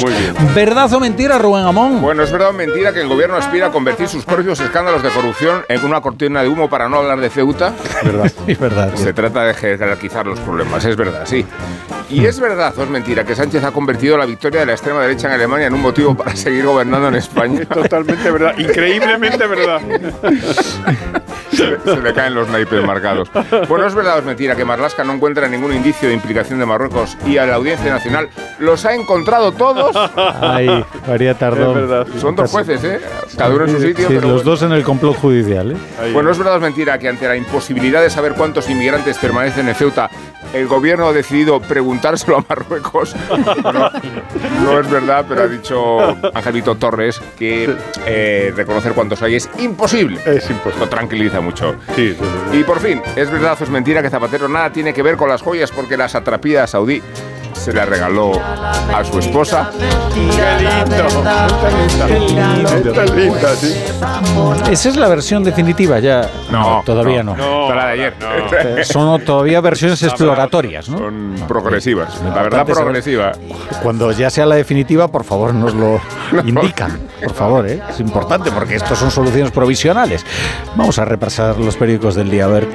Muy bien. ¿Verdad o mentira, Rubén Amón? Bueno, es verdad o mentira que el gobierno aspira a convertir sus propios escándalos de corrupción en una cortina de humo para no hablar de Ceuta. Verdad. Es verdad. Se trata de jerarquizar los problemas, es verdad, sí. Y es verdad o es mentira que Sánchez ha convertido la victoria de la extrema derecha en Alemania en un motivo para seguir gobernando en España. Totalmente verdad, increíblemente verdad. Se le caen los naipes marcados. Bueno, es verdad o es mentira que Marlaska no encuentra ningún indicio de implicación de Marruecos y a la Audiencia Nacional los ha encontrado todos. Ay, María Tardón. Son dos jueces, ¿eh? Cada uno en su sitio. Sí, pero los dos en el complot judicial, ¿eh? Bueno, es verdad o es mentira que ante la imposibilidad de saber cuántos inmigrantes permanecen en Ceuta, el gobierno ha decidido preguntárselo a Marruecos. No es verdad, pero ha dicho Angelito Torres que reconocer cuántos hay es imposible. Es imposible. Lo tranquiliza mucho. Sí. Y por fin, es verdad o es mentira que Zapatero nada tiene que ver con las joyas porque la satrapía saudí se la regaló a su esposa. ¡Qué lindo! ¡Qué linda, sí! ¿Esa es la versión definitiva ya? No, todavía no. Fue la de ayer. Son todavía versiones exploratorias, ¿no? Son progresivas. La verdad, progresiva. Cuando ya sea la definitiva, por favor, nos lo indican. Por favor, ¿eh? Es importante porque estos son soluciones provisionales. Vamos a repasar los periódicos del día. A ver,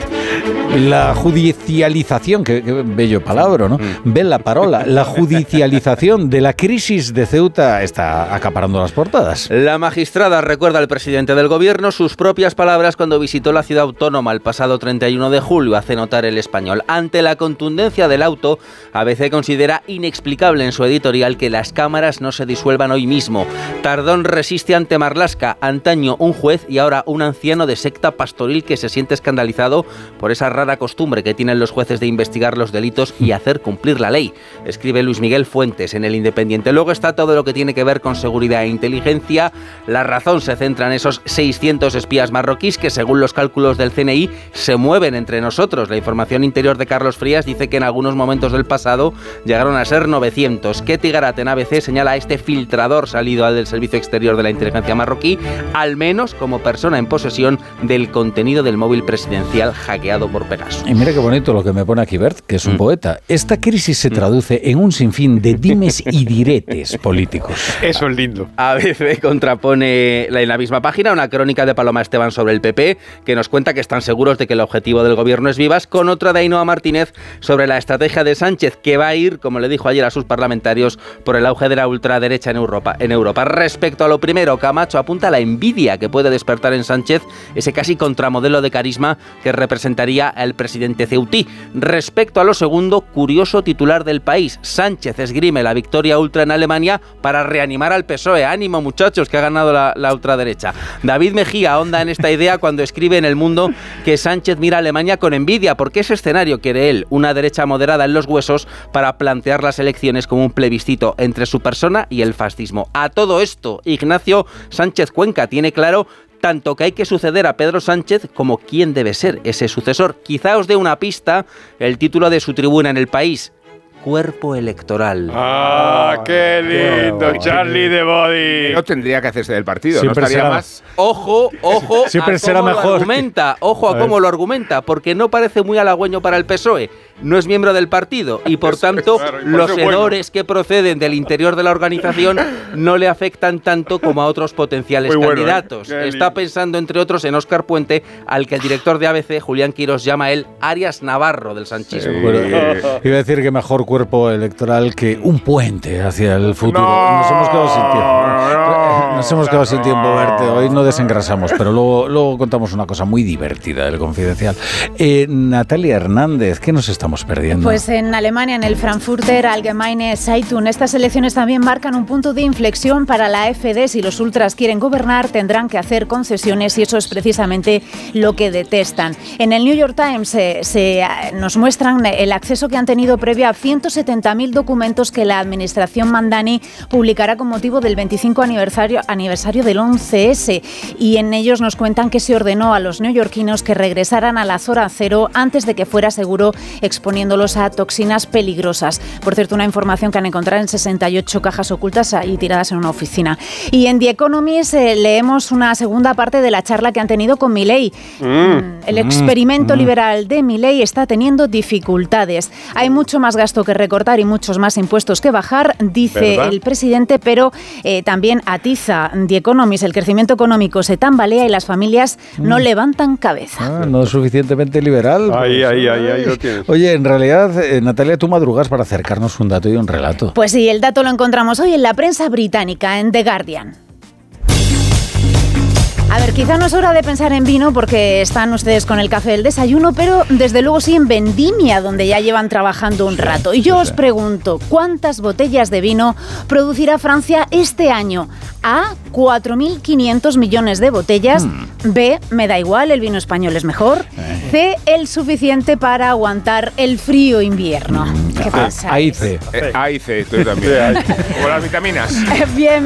la judicialización, qué bello palabra, ¿no? Ven la parola. La judicialización de la crisis de Ceuta está acaparando las portadas. La magistrada recuerda al presidente del gobierno sus propias palabras cuando visitó la ciudad autónoma el pasado 31 de julio, hace notar El Español. Ante la contundencia del auto, ABC considera inexplicable en su editorial que las cámaras no se disuelvan hoy mismo. Tardón resiste ante Marlaska, antaño un juez y ahora un anciano de secta pastoril que se siente escandalizado por esa rara costumbre que tienen los jueces de investigar los delitos y hacer cumplir la ley. Escribe Luis Miguel Fuentes en El Independiente. Luego está todo lo que tiene que ver con seguridad e inteligencia. La Razón se centra en esos 600 espías marroquíes que, según los cálculos del CNI, se mueven entre nosotros. La información interior de Carlos Frías dice que en algunos momentos del pasado llegaron a ser 900. Ketty Garat en ABC señala a este filtrador salido del Servicio Exterior de la Inteligencia marroquí, al menos como persona en posesión del contenido del móvil presidencial hackeado por Pegasus. Y mira qué bonito lo que me pone aquí Bert, que es un poeta. Esta crisis se traduce en un sinfín de dimes y diretes políticos. Eso es lindo. ABC contrapone en la misma página una crónica de Paloma Esteban sobre el PP, que nos cuenta que están seguros de que el objetivo del gobierno es Vivas, con otra de Ainhoa Martínez sobre la estrategia de Sánchez, que va a ir, como le dijo ayer a sus parlamentarios, por el auge de la ultraderecha en Europa. Respecto a lo primero, Camacho apunta a la envidia que puede despertar en Sánchez ese casi contramodelo de carisma que representaría al presidente ceutí. Respecto a lo segundo, curioso titular del País: Sánchez esgrime la victoria ultra en Alemania para reanimar al PSOE. Ánimo, muchachos, que ha ganado la ultraderecha. David Mejía ahonda en esta idea cuando escribe en El Mundo que Sánchez mira a Alemania con envidia, porque ese escenario quiere él, una derecha moderada en los huesos, para plantear las elecciones como un plebiscito entre su persona y el fascismo. A todo esto, Ignacio Sánchez Cuenca tiene claro tanto que hay que suceder a Pedro Sánchez como quién debe ser ese sucesor. Quizá os dé una pista el título de su tribuna en El País: Cuerpo electoral. ¡Ah, qué lindo! Charlie de Body. No tendría que hacerse del partido, Siempre no estaría será más. Ojo Siempre a será cómo mejor lo argumenta, ojo a cómo lo argumenta, porque no parece muy halagüeño para el PSOE. No es miembro del partido y, por tanto, claro, y por los eso bueno. hedores que proceden del interior de la organización no le afectan tanto como a otros potenciales Muy bueno, candidatos. Qué Está pensando, entre otros, en Óscar Puente, al que el director de ABC, Julián Quirós, llama el Arias Navarro del sanchismo. Sí. Bueno, iba a decir que mejor cuerpo electoral que un puente hacia el futuro. Nos hemos quedado sin tiempo. Nos hemos quedado sin tiempo, Bert. Hoy no desengrasamos, pero luego contamos una cosa muy divertida del Confidencial. Natalia Hernández, ¿qué nos estamos perdiendo? Pues en Alemania, en el Frankfurter Allgemeine Zeitung, estas elecciones también marcan un punto de inflexión para la AfD. Si los ultras quieren gobernar, tendrán que hacer concesiones y eso es precisamente lo que detestan. En el New York Times nos muestran el acceso que han tenido previo a 170.000 documentos que la administración Mandani publicará con motivo del 25 aniversario aniversario del 11S y en ellos nos cuentan que se ordenó a los neoyorquinos que regresaran a la zona cero antes de que fuera seguro, exponiéndolos a toxinas peligrosas. Por cierto, una información que han encontrado en 68 cajas ocultas ahí tiradas en una oficina. Y en The Economist leemos una segunda parte de la charla que han tenido con Milei. El experimento liberal de Milei está teniendo dificultades. Hay mucho más gasto que recortar y muchos más impuestos que bajar, dice el presidente, pero también atiza The Economist. El crecimiento económico se tambalea y las familias no levantan cabeza. No es suficientemente liberal. Ahí lo tienes. Oye, en realidad, Natalia, tú madrugas para acercarnos un dato y un relato. Pues sí, el dato lo encontramos hoy en la prensa británica, en The Guardian. A ver, quizá no es hora de pensar en vino porque están ustedes con el café del desayuno, pero desde luego sí en vendimia, donde ya llevan trabajando un rato. Y yo os pregunto, ¿cuántas botellas de vino producirá Francia este año? A, 4.500 millones de botellas. B, me da igual, el vino español es mejor. C, el suficiente para aguantar el frío invierno. ¿Qué pasa? Ahí C. Ahí C, tú también. Como las vitaminas. Bien.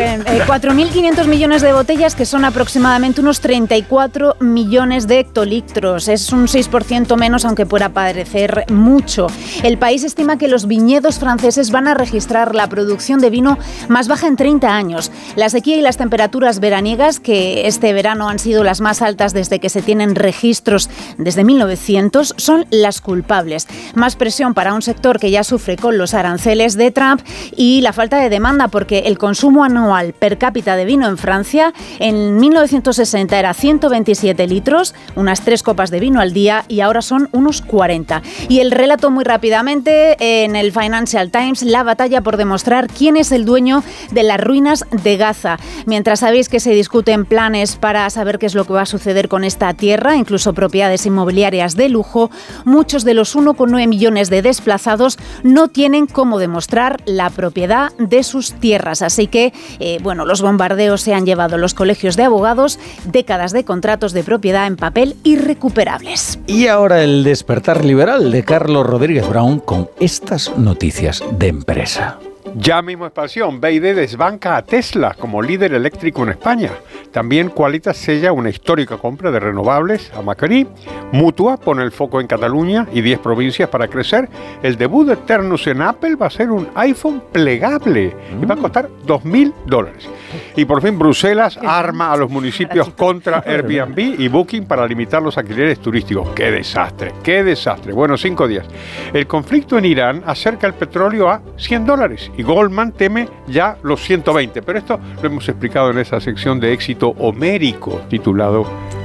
4.500 millones de botellas, que son aproximadamente unos 34 millones de hectolitros. Es un 6% menos, aunque pueda parecer mucho. El país estima que los viñedos franceses van a registrar la producción de vino más baja en 30 años. La sequía y las temperaturas veraniegas, que este verano han sido las más altas desde que se tienen registros desde 1900, son las culpables. Más presión para un sector que ya sufre con los aranceles de Trump y la falta de demanda, porque el consumo anual per cápita de vino en Francia en 1960 era 127 litros, unas 3 copas de vino al día, y ahora son unos 40. Y el relato muy rápidamente en el Financial Times, la batalla por demostrar quién es el dueño de las ruinas de Gaza. Mientras sabéis que se discuten planes para saber qué es lo que va a suceder con esta tierra, incluso propiedades inmobiliarias de lujo, muchos de los 1,9 millones de desplazados no tienen cómo demostrar la propiedad de sus tierras. Así que, los bombardeos se han llevado los colegios de abogados, décadas de contratos de propiedad en papel irrecuperables. Y ahora el despertar liberal de Carlos Rodríguez Brown con estas noticias de empresa. Ya mismo Expansión, BYD desbanca a Tesla como líder eléctrico en España. También Qualitas sella una histórica compra de renovables a Macquarie. Mutua pone el foco en Cataluña y 10 provincias para crecer. El debut de Ternus en Apple va a ser un iPhone plegable y va a costar $2.000. Y por fin Bruselas arma a los municipios contra Airbnb y Booking para limitar los alquileres turísticos. ¡Qué desastre! ¡Qué desastre! Bueno, 5 días. El conflicto en Irán acerca el petróleo a $100 y Goldman teme ya los 120. Pero esto lo hemos explicado en esa sección de éxito homérico titulado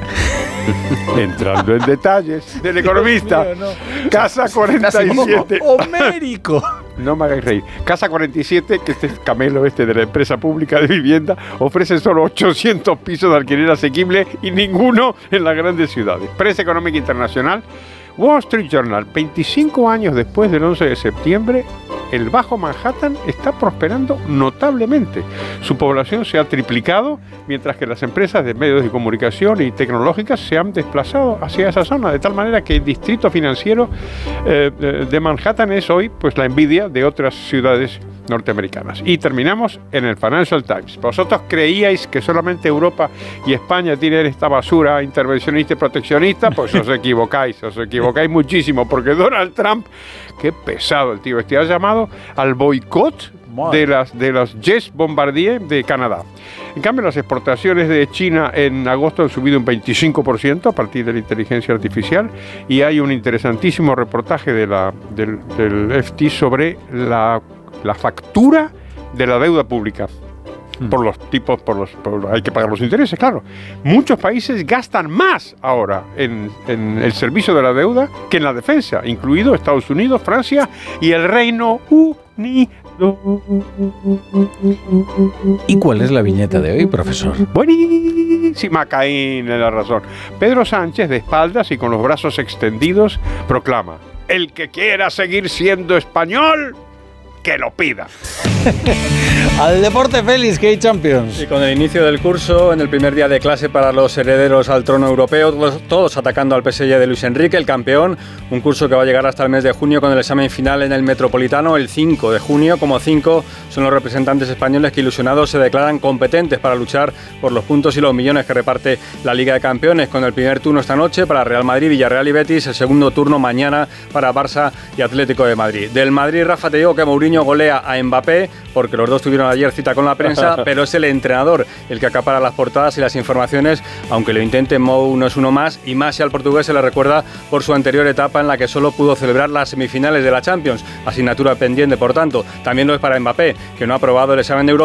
Entrando en detalles del Economista. Casa 47. ¡Homérico! No me hagáis reír. Casa 47, que este es Camelo de la empresa pública de vivienda, ofrece solo 800 pisos de alquiler asequible y ninguno en las grandes ciudades. Prensa Económica Internacional. Wall Street Journal, 25 años después del 11 de septiembre, el Bajo Manhattan está prosperando notablemente. Su población se ha triplicado, mientras que las empresas de medios de comunicación y tecnológicas se han desplazado hacia esa zona, de tal manera que el distrito financiero de Manhattan es hoy pues la envidia de otras ciudades norteamericanas. Y terminamos en el Financial Times. ¿Vosotros creíais que solamente Europa y España tienen esta basura intervencionista y proteccionista? Pues os equivocáis muchísimo, porque Donald Trump, qué pesado el tío ha llamado al boicot de los jets Bombardier de Canadá. En cambio, las exportaciones de China en agosto han subido un 25% a partir de la inteligencia artificial, y hay un interesantísimo reportaje del FT sobre la factura de la deuda pública. Hay que pagar los intereses, claro. Muchos países gastan más ahora en el servicio de la deuda que en la defensa, incluido Estados Unidos, Francia y el Reino Unido. ¿Y cuál es la viñeta de hoy, profesor? Buenísima, Caín, en la razón. Pedro Sánchez, de espaldas y con los brazos extendidos, proclama: el que quiera seguir siendo español, que lo pida. Al deporte, Félix, que hay Champions. Y con el inicio del curso, en el primer día de clase para los herederos al trono europeo, todos atacando al PSG de Luis Enrique, el campeón. Un curso que va a llegar hasta el mes de junio con el examen final en el Metropolitano el 5 de junio. Como 5 son los representantes españoles que, ilusionados, se declaran competentes para luchar por los puntos y los millones que reparte la Liga de Campeones, con el primer turno esta noche para Real Madrid, Villarreal y Betis, el segundo turno mañana para Barça y Atlético de Madrid. Del Madrid, Rafa, te digo que Mourinho golea a Mbappé, porque los dos tuvieron ayer cita con la prensa, pero es el entrenador el que acapara las portadas y las informaciones, aunque lo intente, Mou no es uno más, y más si al portugués se le recuerda por su anterior etapa en la que solo pudo celebrar las semifinales de la Champions, asignatura pendiente, por tanto. También lo es para Mbappé, que no ha aprobado el examen de Europa